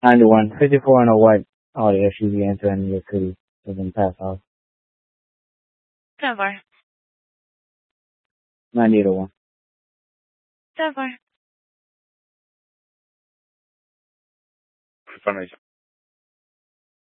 91. 54 and a white. All the SUV entering your city has been passed off. 10-4. 98 to 1. 10-4. Information.